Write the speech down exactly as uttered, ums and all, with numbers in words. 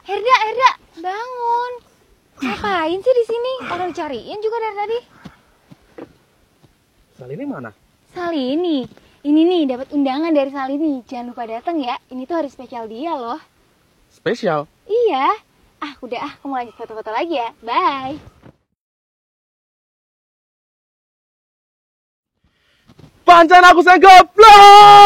Herda, Herda, bangun. Ngapain sih di sini? Orang cariin juga dari tadi. Salini mana? Salini. Ini nih dapat undangan dari Salini. Jangan lupa datang ya. Ini tuh hari spesial dia loh. Spesial? Iya. Ah, udah ah, kamu lanjut foto-foto lagi ya. Bye. Pancen aku sing goblok.